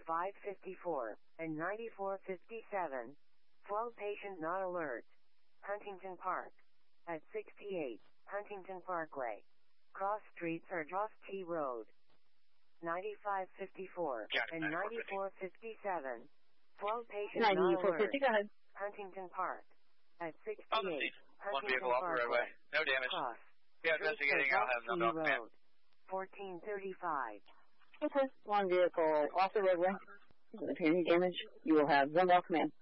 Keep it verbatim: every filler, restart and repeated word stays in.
ninety-five fifty-four and ninety-four fifty-seven. twelve patient not alert. Huntington Park. At sixty-eight, Huntington Parkway. Cross streets are Joss T. Road. ninety-five fifty-four and ninety-four fifty-seven. twelve patient not ninety-four alert. fifty, go ahead. Huntington Park. At sixty-eight, On the scene. One Huntington vehicle off the Parkway. roadway. No damage. Cross. Yeah, investigating. I'll have no Joss T. doubt, man. Road. fourteen thirty-five. Okay. One vehicle off the roadway. If you have any damage, you will have one more command.